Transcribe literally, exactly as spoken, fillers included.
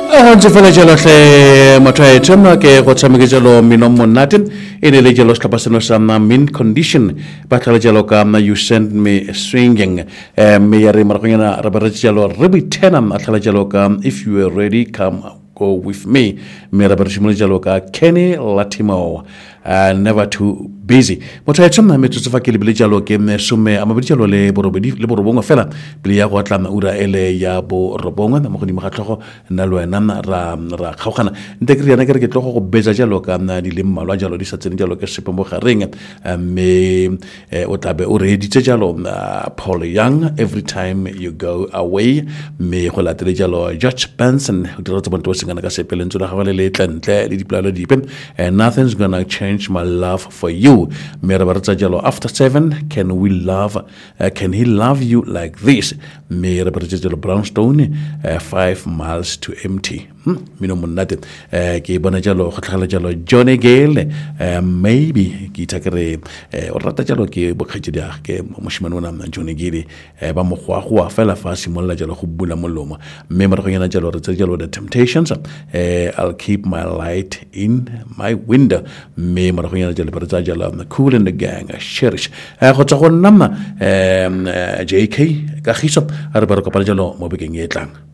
Ntse fela jalo hle motho a etšema ke go tshameke jalo mino monaten e ne le jalo setlhopha seno sa Mint Condition ba tlhale jalo ka You Send Me Swinging mme ya re maragonyana re ba re jalo re boithena a tlhale jalo ka If You Were Ready Come Go With Me mme re ba re shimole jalo ka Kenny Latimo uh, Never Too Busy motho a etšema me tso fa ke le bile jalo ke me some a mabedi jalo le borobedi le borobongwe fela bile ya go tla ura ele ya bo robongwe mo godimo ga tlhogo nna le wena ra ra kgaogana nte ke riana ke re ke tlogo go betsa jalo ka nna di le mmalwa jalo di sa tsene jalo ke sepe mo gareng mme o tlabe o reditse jalo Paul Young Every Time You Go Away mme go latele jalo George Benson o dira tsa bonto sengana ka sepe lentso la ga le le tlentle le dipolelo dipe Nothing's Gonna Change My Love For You mme re ba re tsa jalo After Seven Can We Love uh, Can He Love You Like This mme re ba re tsa jalo Brownstone uh, Five Miles to Empty hmm? mino monate uh, ke bona jalo go tlhagala jalo Johnny Gale uh, maybe ke itakere uh, o rata jalo ke bokgetse dia ke moshimane ona Johnny Gale uh, ba mo gwa gwa fela fa simolla jalo go bula moloma mme mo re gona jalo re tsa jalo The Temptations uh, I'll Keep My Light in My Window mme mo re gona jalo re tsa jalo Cool in the Gang Cherish uh, go tsa go nna um, uh, J K ka giso a re ba re kopana jalo mo bekeng e tlang